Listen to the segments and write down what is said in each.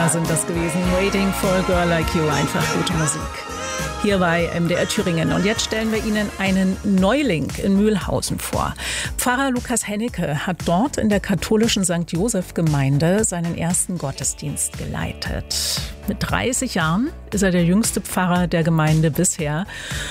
Männer sind das gewesen. Waiting for a Girl Like You, einfach gute Musik. Hier bei MDR Thüringen. Und jetzt stellen wir Ihnen einen Neuling in Mühlhausen vor. Pfarrer Lukas Hennecke hat dort in der katholischen St. Joseph-Gemeinde seinen ersten Gottesdienst geleitet. Mit 30 Jahren ist er der jüngste Pfarrer der Gemeinde bisher.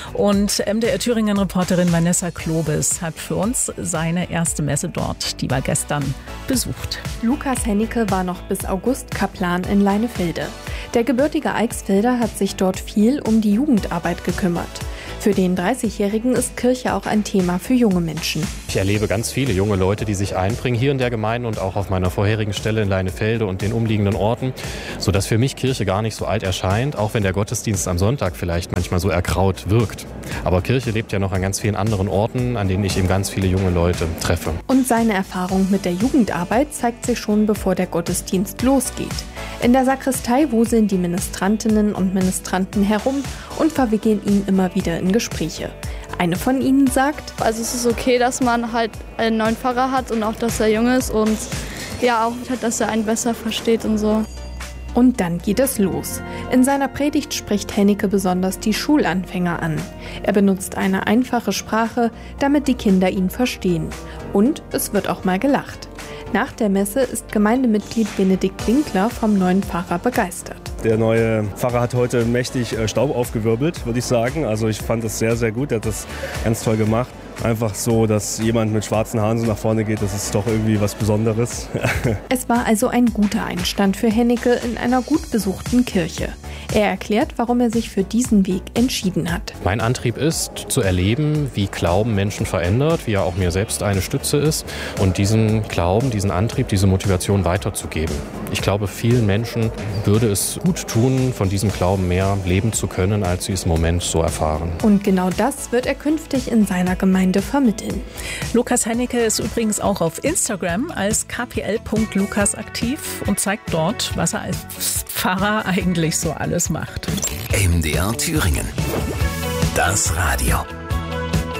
Und MDR Thüringen-Reporterin Vanessa Klobis hat für uns seine erste Messe dort, die war gestern, besucht. Lukas Hennecke war noch bis August Kaplan in Leinefelde. Der gebürtige Eichsfelder hat sich dort viel um die Jugendarbeit gekümmert. Für den 30-Jährigen ist Kirche auch ein Thema für junge Menschen. Ich erlebe ganz viele junge Leute, die sich einbringen hier in der Gemeinde und auch auf meiner vorherigen Stelle in Leinefelde und den umliegenden Orten, sodass für mich Kirche gar nicht so alt erscheint, auch wenn der Gottesdienst am Sonntag vielleicht manchmal so ergraut wirkt. Aber Kirche lebt ja noch an ganz vielen anderen Orten, an denen ich eben ganz viele junge Leute treffe. Und seine Erfahrung mit der Jugendarbeit zeigt sich schon, bevor der Gottesdienst losgeht. In der Sakristei wuseln die Ministrantinnen und Ministranten herum und verwickeln ihn immer wieder in Gespräche. Eine von ihnen sagt: Also es ist okay, dass man halt einen neuen Pfarrer hat und auch, dass er jung ist und ja auch, dass er einen besser versteht und so. Und dann geht es los. In seiner Predigt spricht Hennecke besonders die Schulanfänger an. Er benutzt eine einfache Sprache, damit die Kinder ihn verstehen. Und es wird auch mal gelacht. Nach der Messe ist Gemeindemitglied Benedikt Winkler vom neuen Pfarrer begeistert. Der neue Pfarrer hat heute mächtig Staub aufgewirbelt, würde ich sagen. Also ich fand das sehr, sehr gut. Er hat das ganz toll gemacht. Einfach so, dass jemand mit schwarzen Haaren so nach vorne geht, das ist doch irgendwie was Besonderes. Es war also ein guter Einstand für Hennecke in einer gut besuchten Kirche. Er erklärt, warum er sich für diesen Weg entschieden hat. Mein Antrieb ist, zu erleben, wie Glauben Menschen verändert, wie er auch mir selbst eine Stütze ist und diesen Glauben, diesen Antrieb, diese Motivation weiterzugeben. Ich glaube, vielen Menschen würde es gut tun, von diesem Glauben mehr leben zu können, als sie es im Moment so erfahren. Und genau das wird er künftig in seiner Gemeinde vermitteln. Lukas Hennecke ist übrigens auch auf Instagram als kpl.lukas aktiv und zeigt dort, was er als Pfarrer eigentlich so alles macht. MDR Thüringen. Das Radio.